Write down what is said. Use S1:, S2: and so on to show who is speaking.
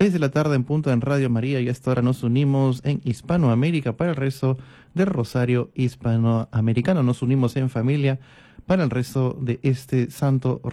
S1: 6 de la tarde en punto en Radio María, y hasta ahora nos unimos en Hispanoamérica para el rezo del Rosario Hispanoamericano. Nos unimos en familia para el rezo de este Santo